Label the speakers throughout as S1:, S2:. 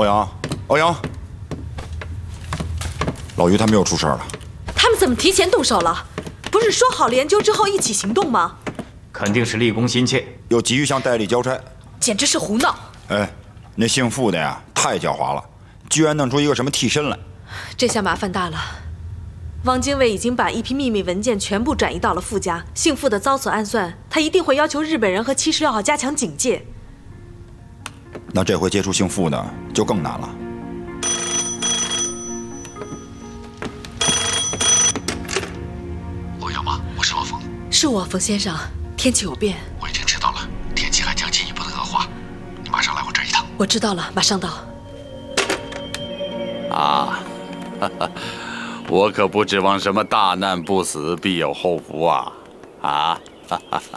S1: 欧阳，欧阳，老于他们又出事了。
S2: 他们怎么提前动手了？不是说好研究之后一起行动吗？
S3: 肯定是立功心切，
S1: 又急于向戴笠交差，
S2: 简直是胡闹！
S1: 哎，那姓傅的呀，太狡猾了，居然弄出一个什么替身来。
S2: 这下麻烦大了。汪精卫已经把一批秘密文件全部转移到了傅家，姓傅的遭此暗算，他一定会要求日本人和76号加强警戒。
S1: 那这回接触姓傅的就更难了。
S4: 欧阳吗？我是老冯。
S2: 是我，冯先生。天气有变，
S4: 我已经知道了，天气还将进一步的恶化。你马上来我这儿一趟。
S2: 我知道了，马上到。
S5: 啊，哈哈，我可不指望什么大难不死必有后福啊！啊，哈哈哈！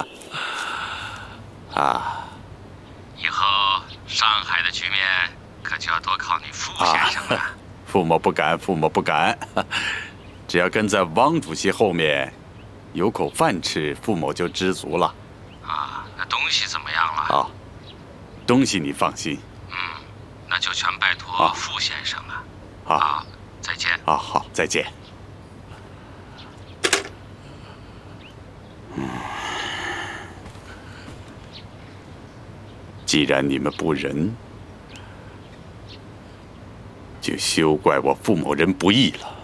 S5: 啊，
S4: 以后上海的局面可就要多靠你傅先生了。
S5: 父母不敢，父母不敢。只要跟在汪主席后面，有口饭吃，父母就知足了。
S4: 啊，那东西怎么样了？
S5: 啊，东西你放心。
S4: 那就全拜托傅先生了。
S5: 好，
S4: 再见。
S5: 啊，好，再见。既然你们不仁，就休怪我傅某人不义了。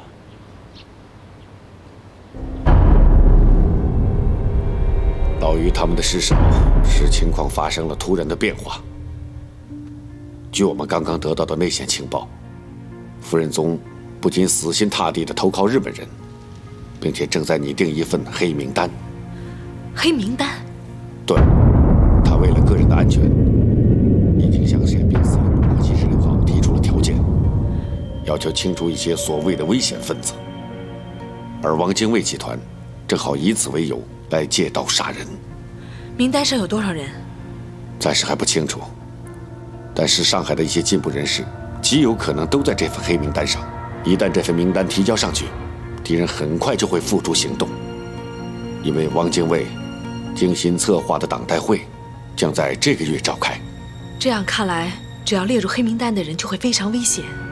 S4: 老于他们的尸首使情况发生了突然的变化。据我们刚刚得到的内线情报，傅仁宗不仅死心塌地地投靠日本人，并且正在拟定一份黑名单。
S2: 黑名单？
S4: 对，他为了个人的安全，已经向宪兵司令部76号提出了条件，要求清除一些所谓的危险分子。而汪精卫集团正好以此为由来借刀杀人。
S2: 名单上有多少人？
S4: 暂时还不清楚，但是上海的一些进步人士极有可能都在这份黑名单上。一旦这份名单提交上去，敌人很快就会付诸行动，因为汪精卫精心策划的党代会将在这个月召开。
S2: 这样看来，只要列入黑名单的人就会非常危险。